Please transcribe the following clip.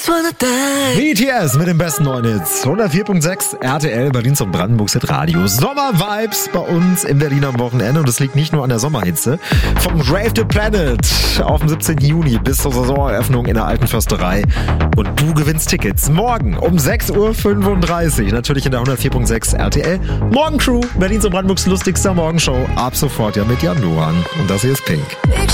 BTS mit den besten neuen Hits. 104.6 RTL, Berlins und Brandenburgs Hitradio. Sommer-Vibes bei uns in Berlin am Wochenende. Und es liegt nicht nur an der Sommerhitze. Vom Rave the Planet auf dem 17. Juni bis zur Saisoneröffnung in der Alten Försterei. Und du gewinnst Tickets morgen um 6.35 Uhr. Natürlich in der 104.6 RTL. Morgen Crew, Berlins und Brandenburgs lustigster Morgenshow. Ab sofort ja mit Jan Luan. Und das hier ist Pink.